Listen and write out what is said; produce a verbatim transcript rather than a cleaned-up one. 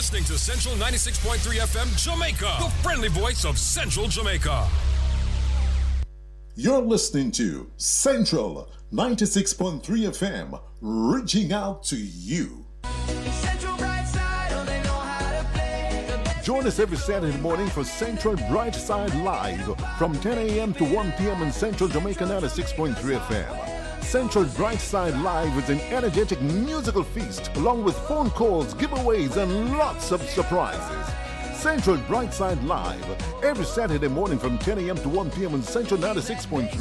listening to Central ninety-six point three F M Jamaica, the friendly voice of Central Jamaica. You're listening to Central ninety-six point three F M, reaching out to you. Central Brightside, oh, they know how to play. Join us every Saturday morning for Central Brightside Live from ten a.m. to one p.m. on Central Jamaica ninety-six point three F M. Central Brightside Live is an energetic musical feast along with phone calls, giveaways, and lots of surprises. Central Brightside Live every Saturday morning from ten a.m. to one p.m. on Central ninety-six point three.